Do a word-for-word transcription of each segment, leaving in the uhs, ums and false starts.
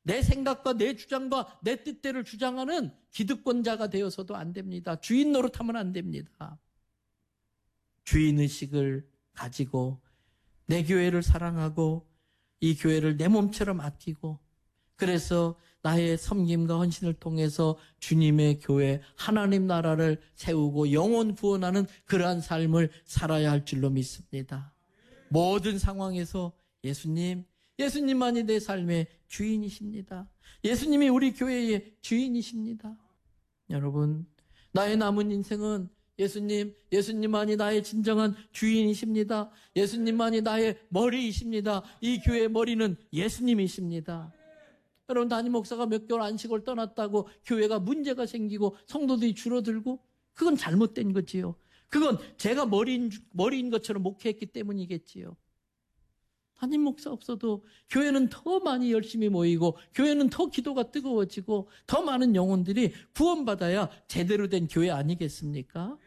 내 생각과 내 주장과 내 뜻대로 주장하는 기득권자가 되어서도 안 됩니다. 주인 노릇하면 안 됩니다. 주인의식을 가지고 내 교회를 사랑하고 이 교회를 내 몸처럼 아끼고 그래서 나의 섬김과 헌신을 통해서 주님의 교회, 하나님 나라를 세우고 영혼 구원하는 그러한 삶을 살아야 할 줄로 믿습니다. 모든 상황에서 예수님, 예수님만이 내 삶의 주인이십니다. 예수님이 우리 교회의 주인이십니다. 여러분, 나의 남은 인생은 예수님, 예수님만이 나의 진정한 주인이십니다. 예수님만이 나의 머리이십니다. 이 교회의 머리는 예수님이십니다. 여러분, 담임 목사가 몇 개월 안식을 떠났다고 교회가 문제가 생기고 성도들이 줄어들고 그건 잘못된 거지요. 그건 제가 머리인, 머리인 것처럼 목회했기 때문이겠지요. 담임 목사 없어도 교회는 더 많이 열심히 모이고 교회는 더 기도가 뜨거워지고 더 많은 영혼들이 구원받아야 제대로 된 교회 아니겠습니까?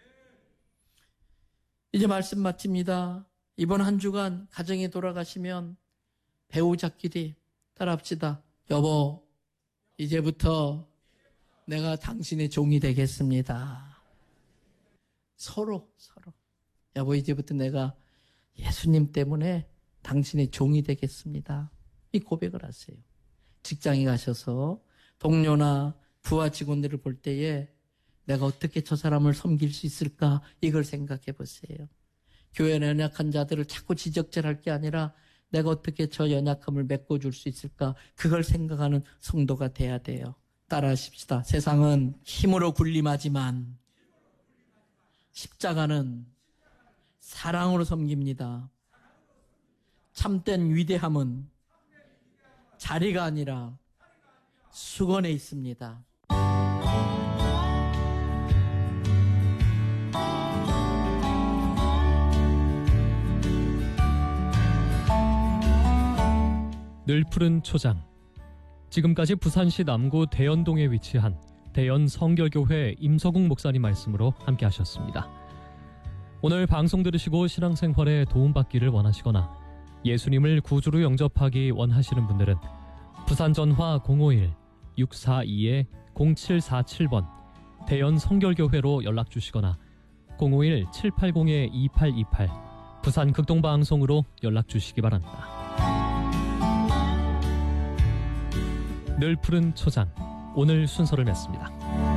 이제 말씀 마칩니다. 이번 한 주간 가정에 돌아가시면 배우자끼리 따라합시다. 여보, 이제부터 내가 당신의 종이 되겠습니다. 서로 서로. 여보, 이제부터 내가 예수님 때문에 당신의 종이 되겠습니다. 이 고백을 하세요. 직장에 가셔서 동료나 부하 직원들을 볼 때에 내가 어떻게 저 사람을 섬길 수 있을까 이걸 생각해 보세요. 교회 연약한 자들을 자꾸 지적질할 게 아니라 내가 어떻게 저 연약함을 메꿔줄 수 있을까 그걸 생각하는 성도가 돼야 돼요. 따라하십시다. 세상은 힘으로 군림하지만 십자가는 사랑으로 섬깁니다. 참된 위대함은 자리가 아니라 수건에 있습니다. 늘 푸른 초장. 지금까지 부산시 남구 대연동에 위치한 대연 성결교회 임서국 목사님 말씀으로 함께 하셨습니다. 오늘 방송 들으시고 신앙생활에 도움받기를 원하시거나 예수님을 구주로 영접하기 원하시는 분들은 부산 전화 공오일 육사이 공칠사칠 번 대연 성결교회로 연락주시거나 공오일 칠팔공 이팔이팔 부산 극동방송으로 연락주시기 바랍니다. 늘 푸른 초장, 오늘 순서를 맺습니다.